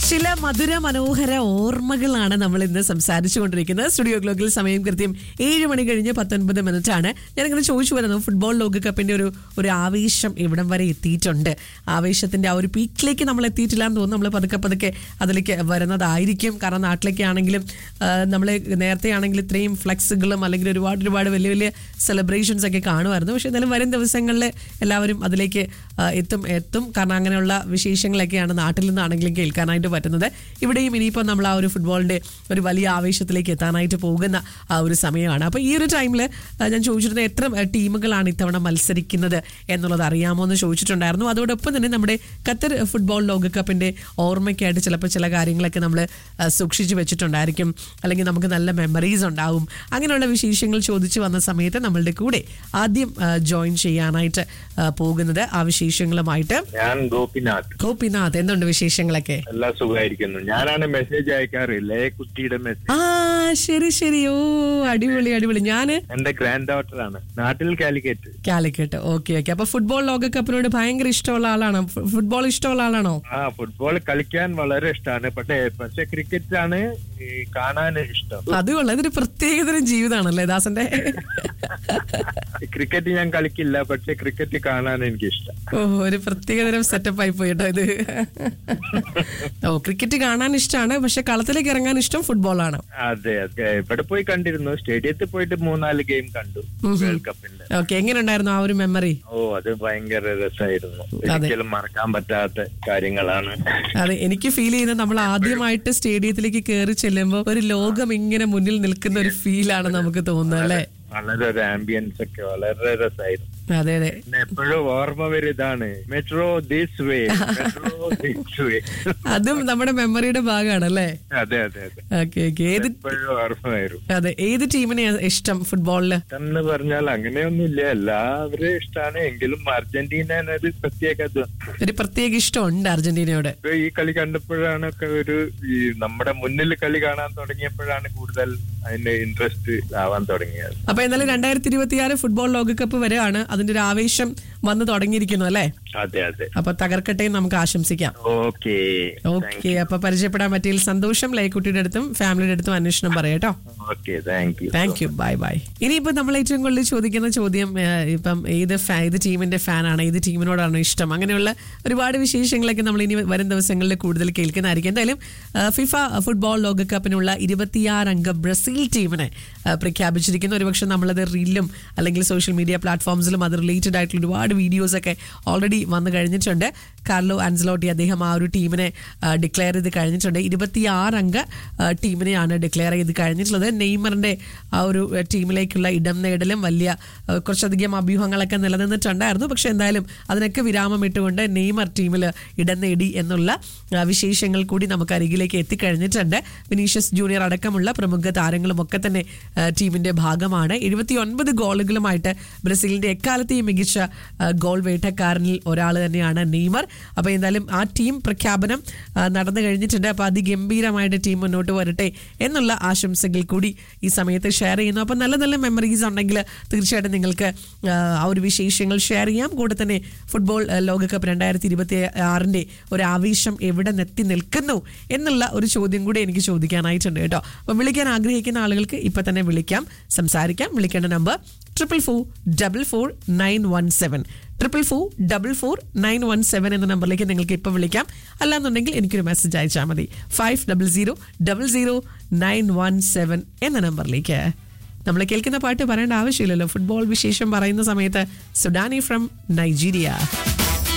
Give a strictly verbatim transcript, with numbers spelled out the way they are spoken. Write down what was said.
ചില മധുര മനോഹര ഓർമ്മകളാണ് നമ്മൾ ഇന്ന് സംസാരിച്ചുകൊണ്ടിരിക്കുന്നത്. സ്റ്റുഡിയോ ഗ്ലോക്കിൽ സമയം കൃത്യം ഏഴ് മണി കഴിഞ്ഞ് പത്തൊൻപത് മിനിറ്റ് ആണ്. ഞാനിങ്ങനെ ചോദിച്ചു വരുന്നു, ഫുട്ബോൾ ലോകകപ്പിന്റെ ഒരു ഒരു ആവേശം എവിടം വരെ എത്തിയിട്ടുണ്ട്? ആവേശത്തിന്റെ ആ ഒരു പീക്കിലേക്ക് നമ്മൾ എത്തിയിട്ടില്ല എന്ന് തോന്നുന്നു. നമ്മൾ പതുക്കെ പതുക്കെ അതിലേക്ക് വരുന്നതായിരിക്കും. കാരണം നാട്ടിലേക്ക് ആണെങ്കിലും നമ്മൾ നേരത്തെ ആണെങ്കിൽ ഇത്രയും ഫ്ലെക്സുകളും അല്ലെങ്കിൽ ഒരുപാട് ഒരുപാട് വലിയ വലിയ സെലിബ്രേഷൻസ് ഒക്കെ കാണുമായിരുന്നു. പക്ഷെ എന്നാലും വരും ദിവസങ്ങളിൽ എല്ലാവരും അതിലേക്ക് എത്തും എത്തും കാരണം അങ്ങനെയുള്ള വിശേഷങ്ങളൊക്കെയാണ് നാട്ടിൽ നിന്നാണെങ്കിലും കേൾക്കാനായിട്ട് പറ്റുന്നത്. ഇവിടെയും ഇനിയിപ്പോൾ നമ്മൾ ആ ഒരു ഫുട്ബോളിന്റെ ഒരു വലിയ ആവേശത്തിലേക്ക് എത്താനായിട്ട് പോകുന്ന ആ ഒരു സമയമാണ്. അപ്പോൾ ഈ ഒരു ടൈമിൽ ഞാൻ ചോദിച്ചിരുന്നത് എത്ര ടീമുകളാണ് ഇത്തവണ മത്സരിക്കുന്നത് എന്നുള്ളത് അറിയാമോ എന്ന് ചോദിച്ചിട്ടുണ്ടായിരുന്നു. അതോടൊപ്പം തന്നെ നമ്മുടെ ഖത്തർ ഫുട്ബോൾ ലോകകപ്പിന്റെ ഓർമ്മയ്ക്കായിട്ട് ചിലപ്പോൾ ചില കാര്യങ്ങളൊക്കെ നമ്മൾ സൂക്ഷിച്ചു വെച്ചിട്ടുണ്ടായിരിക്കും, അല്ലെങ്കിൽ നമുക്ക് നല്ല മെമ്മറീസ് ഉണ്ടാവും. അങ്ങനെയുള്ള വിശേഷങ്ങൾ ചോദിച്ചു വന്ന സമയത്ത് നമ്മളുടെ കൂടെ ആദ്യം ജോയിൻ ചെയ്യാനായിട്ട് പോകുന്നത് ആ വിശേഷങ്ങളുമായിട്ട് ഞാൻ ഗോപിനാഥ്. ഗോപിനാഥ്, എന്തുണ്ട് വിശേഷങ്ങളൊക്കെ? എല്ലാം സുഖമായിരിക്കുന്നു. ഞാനാണ് മെസ്സേജ് അയക്കാറില്ല, കുട്ടിയുടെ മെസ്സേജ്. ആ ശരി ശരി, ഓ അടിപൊളി അടിപൊളി. ഞാന് എന്റെ ഗ്രാൻഡ് ഡോട്ടർ ആണ്, നാട്ടിൽ കാലിക്കറ്റ്. Calicut, okay okay. അപ്പൊ ഫുട്ബോൾ ലോകകപ്പിനോട് ഭയങ്കര ഇഷ്ടമുള്ള ആളാണോ? ഫുട്ബോൾ ഇഷ്ടമുള്ള ആളാണോ? ആ ഫുട്ബോൾ കളിക്കാൻ വളരെ ഇഷ്ടമാണ്. പക്ഷേ പക്ഷെ ക്രിക്കറ്റ് ആണ് കാണാൻ ഇഷ്ടം. അതുകൊള്ള ഇതൊരു പ്രത്യേകതരം ജീവിതമാണല്ലേ ദാസന്റെ? ക്രിക്കറ്റ് ഞാൻ കളിക്കില്ല, പക്ഷെ ക്രിക്കറ്റ് കാണാൻ എനിക്ക് ഇഷ്ടം. ഓ, ഒരു പ്രത്യേകതരം സെറ്റപ്പ് ആയി പോയിട്ടോ ഇത്. ഓ, ക്രിക്കറ്റ് കാണാൻ ഇഷ്ടമാണ്, പക്ഷെ കളത്തിലേക്ക് ഇറങ്ങാൻ ഇഷ്ടം ഫുട്ബോൾ ആണ്. അതെ അതെ, ഇവിടെ പോയി കണ്ടിരുന്നു, സ്റ്റേഡിയത്തിൽ പോയിട്ട് മൂന്നാല് ഗെയിം കണ്ടു വേൾഡ് കപ്പിന്റെ. ഓക്കെ, എങ്ങനെ ഉണ്ടായിരുന്നു ആ ഒരു മെമ്മറി? ഓ, അത് ഭയങ്കര രസമായിരുന്നു. ഒരിക്കലും മറക്കാൻ പറ്റാത്ത കാര്യങ്ങളാണ്. അതെ, എനിക്ക് ഫീൽ ചെയ്യുന്നത് നമ്മൾ ആദ്യമായിട്ട് സ്റ്റേഡിയത്തിലേക്ക് കയറി ചെല്ലുമ്പോൾ ഒരു ലോകം ഇങ്ങനെ മുന്നിൽ നിൽക്കുന്ന ഒരു ഫീലാണ് നമുക്ക് തോന്നുന്നത് അല്ലേ? വളരെ ഒരു ആംബിയൻസ് ഒക്കെ വളരെ രസമായിരുന്നു. അതെ അതെ, എപ്പോഴും ഓർമ്മ വരും ഇതാണ്, metro this way, metro this way. അതും നമ്മുടെ മെമ്മറിയുടെ ഭാഗമാണ് അല്ലേ? അതെ അതെ അതെ. Okay okay. ഏത് എപ്പോഴും ഓർമ്മ വരും. അതെ, ഏത് ടീമിനെയാണ് ഇഷ്ടം ഫുട്ബോളില്? എന്ന് പറഞ്ഞാൽ അങ്ങനെയൊന്നുമില്ല, എല്ലാവരും ഇഷ്ടമാണ്. എങ്കിലും അർജന്റീന ഒരു പ്രത്യേക ഒരു പ്രത്യേക ഇഷ്ടമുണ്ട് അർജന്റീനയോട്. ഈ കളി കണ്ടപ്പോഴാണ് ഒക്കെ ഒരു ഈ നമ്മുടെ മുന്നിൽ കളി കാണാൻ തുടങ്ങിയപ്പോഴാണ് കൂടുതൽ അതിന്റെ ഇൻട്രസ്റ്റ് ആവാൻ തുടങ്ങിയത്. അപ്പൊ എന്നാലും രണ്ടായിരത്തി ഇരുപത്തിയാറ് ഫുട്ബോൾ ലോകകപ്പ് വരെയാണ്, അതിന്റെ ഒരു ആവേശം വന്നു തുടങ്ങിയിരിക്കുന്നു അല്ലേ? അതെ അതെ. അപ്പൊ തകർക്കട്ടെ നമുക്ക് ആശംസിക്കാം. Okay okay. അപ്പൊ പരിചയപ്പെടാൻ പറ്റിയതിൽ സന്തോഷം. ലൈക്കുട്ടിയുടെ അടുത്തും ഫാമിലിയുടെ അടുത്തും അന്വേഷണം പറയാട്ടോ. Okay, thank you thank you, bye bye. ഇനിയിപ്പോ നമ്മൾ ഏറ്റവും കൂടുതൽ ചോദിക്കുന്ന ചോദ്യം ഇപ്പം ഏത് ഏത് ടീമിന്റെ ഫാനാണ്, ഏത് ടീമിനോടാണ് ഇഷ്ടം, അങ്ങനെയുള്ള ഒരുപാട് വിശേഷങ്ങളൊക്കെ നമ്മൾ ഇനി വരും ദിവസങ്ങളിൽ കൂടുതൽ കേൾക്കുന്നതായിരിക്കും. എന്തായാലും ഫിഫ ഫുട്ബോൾ ലോകകപ്പിനുള്ള ഇരുപത്തിയാറ് അംഗ ബ്രസീൽ ടീമിനെ പ്രഖ്യാപിച്ചിരിക്കുന്നു. ഒരുപക്ഷെ നമ്മളത് റീലിലും അല്ലെങ്കിൽ സോഷ്യൽ മീഡിയ പ്ലാറ്റ്ഫോംസിലും അത് റിലേറ്റഡ് ആയിട്ടുള്ള ഒരുപാട് വീഡിയോസ് ഒക്കെ ഓൾറെഡി വന്നു കഴിഞ്ഞിട്ടുണ്ട്. കാർലോ ആൻസലോട്ടി അദ്ദേഹം ആ ഒരു ടീമിനെ ഡിക്ലെയർ ചെയ്ത് കഴിഞ്ഞിട്ടുണ്ട്. ഇരുപത്തിയാറ് അംഗ ടീമിനെയാണ് ഡിക്ലെയർ ചെയ്ത് കഴിഞ്ഞിട്ടുള്ളത്. നെയ്മറിന്റെ ആ ഒരു ടീമിലേക്കുള്ള ഇടം നേടലും വലിയ കുറച്ചധികം അഭ്യൂഹങ്ങളൊക്കെ നിലനിന്നിട്ടുണ്ടായിരുന്നു. പക്ഷെ എന്തായാലും അതിനൊക്കെ വിരാമം ഇട്ടുകൊണ്ട് നെയ്മർ ടീമിൽ ഇടം നേടി എന്നുള്ള വിശേഷങ്ങൾ കൂടി നമുക്ക് അരികിലേക്ക് എത്തിക്കഴിഞ്ഞിട്ടുണ്ട്. വിനീഷ്യസ് ജൂനിയർ അടക്കമുള്ള പ്രമുഖ താരങ്ങളും ഒക്കെ തന്നെ ടീമിന്റെ ഭാഗമാണ്. എഴുപത്തി ഒൻപത് ഗോളുകളുമായിട്ട് ബ്രസീലിന്റെ എക്കാലത്തെയും മികച്ച ഗോൾ വേട്ടക്കാരനിൽ ഒരാൾ തന്നെയാണ് നെയ്മർ. അപ്പോൾ എന്തായാലും ആ ടീം പ്രഖ്യാപനം നടന്നു കഴിഞ്ഞിട്ടുണ്ട്. അപ്പോൾ അതിഗംഭീരമായിട്ട് ടീം മുന്നോട്ട് വരട്ടെ എന്നുള്ള ആശംസകൾ കൂടി ഈ സമയത്ത് ഷെയർ ചെയ്യുന്നു. അപ്പോൾ നല്ല നല്ല മെമ്മറീസ് ഉണ്ടെങ്കിൽ തീർച്ചയായിട്ടും നിങ്ങൾക്ക് ആ ഒരു വിശേഷങ്ങൾ ഷെയർ ചെയ്യാം. കൂടെ തന്നെ ഫുട്ബോൾ ലോകകപ്പ് രണ്ടായിരത്തി ഇരുപത്തി ആറിന്റെ ഒരു ആവേശം എവിടെ നെത്തി നിൽക്കുന്നു എന്നുള്ള ഒരു ചോദ്യം കൂടി എനിക്ക് ചോദിക്കാനായിട്ടുണ്ട് കേട്ടോ. അപ്പോൾ വിളിക്കാൻ ആഗ്രഹിക്കുന്ന ആളുകൾക്ക് ഇപ്പൊ തന്നെ വിളിക്കാം, സംസാരിക്കാം. വിളിക്കേണ്ട number triple four double four nine one seven triple four double four nine one seven എന്ന നമ്പറിലേക്ക് നിങ്ങൾക്ക് ഇപ്പം വിളിക്കാം. അല്ലാന്നുണ്ടെങ്കിൽ എനിക്കൊരു മെസ്സേജ് അയച്ചാൽ മതി, five double zero double zero nine one seven എന്ന നമ്പറിലേക്ക്. നമ്മൾ കേൾക്കുന്ന പാട്ട് പറയേണ്ട ആവശ്യമില്ലല്ലോ. ഫുട്ബോൾ വിശേഷം പറയുന്ന സമയത്ത് സുഡാനി ഫ്രം നൈജീരിയ.